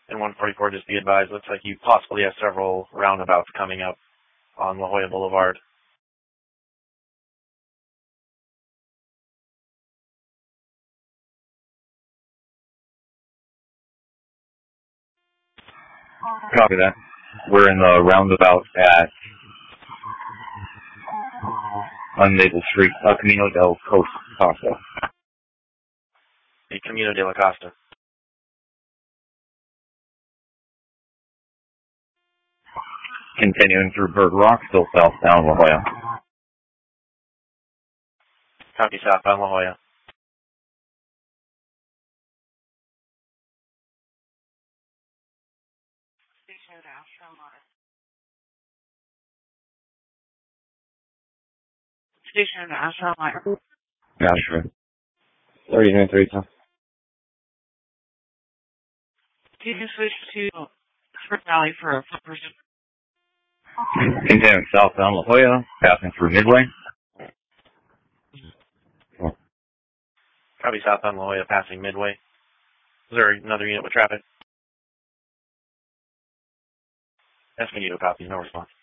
And 144, just be advised, looks like you possibly have several roundabouts coming up on La Jolla Boulevard. Copy that. We're in the roundabout at on Maple Street, Camino del Costa. The Camino de la Costa. Continuing through Bird Rock, still southbound La Jolla. Copy, southbound La Jolla. Station Ashland Light. Gotcha. 39, 30. You can switch to Spring Valley for a foot person. Continuing southbound La Jolla, passing through Midway. Copy, southbound La Jolla, passing Midway. Is there another unit with traffic? Escondido, copy, no response.